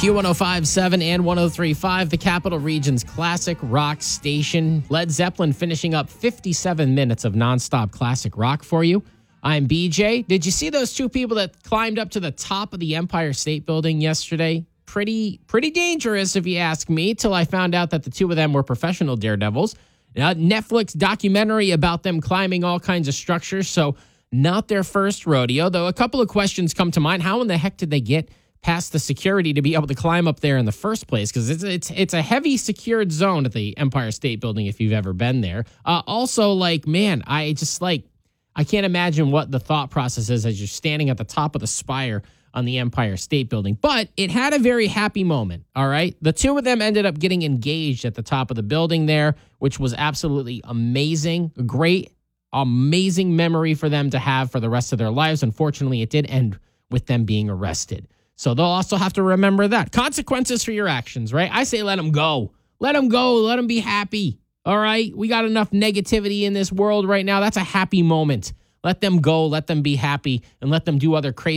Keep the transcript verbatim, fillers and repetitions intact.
Q one oh five point seven and one oh three point five, the Capital Region's classic rock station. Led Zeppelin finishing up fifty-seven minutes of nonstop classic rock for you. I'm B J. Did you see those two people that climbed up to the top of the Empire State Building yesterday? Pretty, pretty dangerous, if you ask me, till I found out that the two of them were professional daredevils. Now, Netflix documentary about them climbing all kinds of structures, so not their first rodeo, though a couple of questions come to mind. How in the heck did they get past the security to be able to climb up there in the first place? Because it's it's it's a heavy secured zone at the Empire State Building if you've ever been there. Uh, also, like, man, I just like, I can't imagine what the thought process is as you're standing at the top of the spire on the Empire State Building. But it had a very happy moment, all right? The two of them ended up getting engaged at the top of the building there, which was absolutely amazing. A great, amazing memory for them to have for the rest of their lives. Unfortunately, it did end with them being arrested. So they'll also have to remember that. Consequences for your actions, right? I say let them go. Let them go. Let them be happy, all right? We got enough negativity in this world right now. That's a happy moment. Let them go. Let them be happy, and let them do other crazy